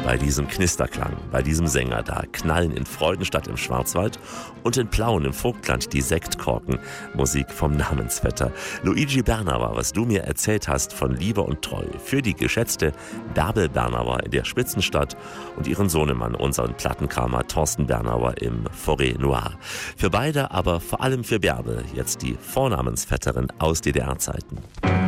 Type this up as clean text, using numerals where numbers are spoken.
Bei diesem Knisterklang, bei diesem Sänger, da knallen in Freudenstadt im Schwarzwald und in Plauen im Vogtland die Sektkorken. Musik vom Namensvetter. Luigi Bernauer, was du mir erzählt hast von Liebe und Treu für die geschätzte Bärbel Bernauer in der Spitzenstadt und ihren Sohnemann, unseren Plattenkramer Thorsten Bernauer im Forêt Noir. Für beide, aber vor allem für Bärbel, jetzt die Vornamensvetterin aus DDR-Zeiten.